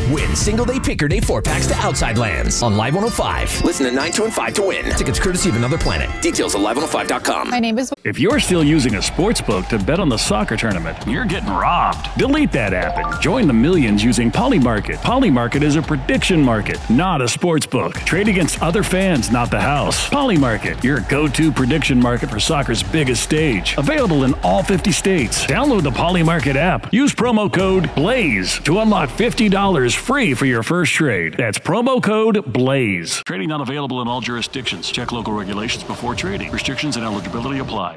Win single-day Picker Day 4-packs to Outside Lands on Live 105. Listen to 9, 2, and 5 to win. Tickets courtesy of Another Planet. Details at live105.com. My name is... If you're still using a sports book to bet on the soccer tournament, you're getting robbed. Delete that app and join the millions using Polymarket. Polymarket is a prediction market, not a sports book. Trade against other fans, not the house. Polymarket, your go-to prediction market for soccer's biggest stage. Available in all 50 states. Download the Polymarket app. Use promo code BLAZE to unlock $50 free for your first trade. That's promo code BLAZE. Trading not available in all jurisdictions. Check local regulations before trading. Restrictions and eligibility apply.